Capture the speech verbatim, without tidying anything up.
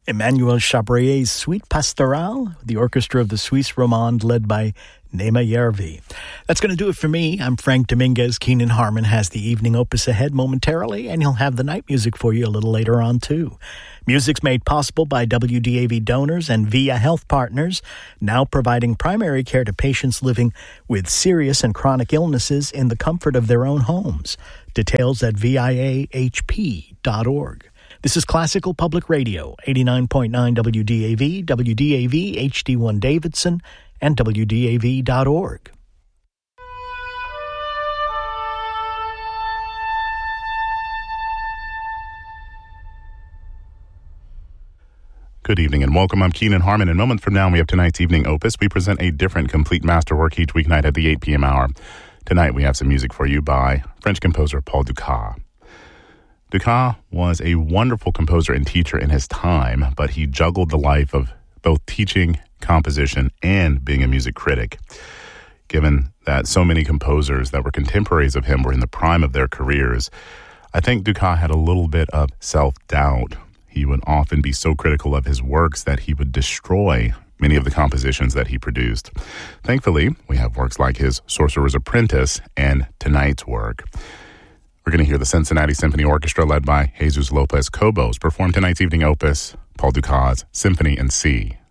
Emmanuel Chabrier's Suite Pastorale, the orchestra of the Suisse Romande led by Nema Järvi. That's going to do it for me. I'm Frank Dominguez. Keenan Harmon has the evening opus ahead momentarily, and he'll have the night music for you a little later on, too. Music's made possible by W D A V donors and Via Health Partners, now providing primary care to patients living with serious and chronic illnesses in the comfort of their own homes. Details at V I A H P dot org. This is Classical Public Radio, eighty-nine point nine W D A V, W D A V H D one Davidson, and W D A V dot org. Good evening and welcome. I'm Keenan Harmon. In a moment from now, we have tonight's evening opus. We present a different complete masterwork each weeknight at the eight p.m. hour. Tonight, we have some music for you by French composer Paul Dukas. Dukas was a wonderful composer and teacher in his time, but he juggled the life of both teaching, composition, and being a music critic. Given that so many composers that were contemporaries of him were in the prime of their careers, I think Dukas had a little bit of self-doubt. He would often be so critical of his works that he would destroy many of the compositions that he produced. Thankfully, we have works like his Sorcerer's Apprentice and tonight's work. We're going to hear the Cincinnati Symphony Orchestra led by Jesus Lopez Cobos perform tonight's evening opus, Paul Dukas' Symphony in C.